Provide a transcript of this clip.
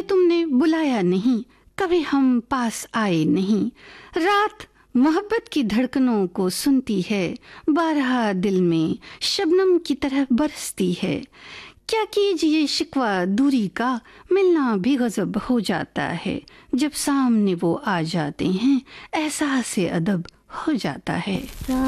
तुमने बुलाया नहीं, कभी हम पास आए नहीं। रात मोहब्बत की धड़कनों को सुनती है, बारहा दिल में शबनम की तरह बरसती है। क्या कीजिए शिकवा दूरी का, मिलना भी गजब हो जाता है। जब सामने वो आ जाते हैं, एहसास अदब हो जाता है।